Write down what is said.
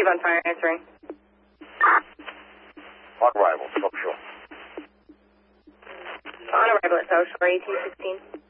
Dave on fire answering. On arrival, South Shore. On arrival at South Shore, 1816.